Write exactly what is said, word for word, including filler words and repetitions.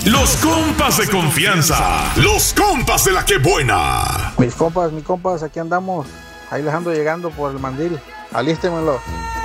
Los compas de confianza. Los compas de la que buena. Mis compas, mis compas, aquí andamos. Ahí les ando llegando por el mandil. Alístemelo.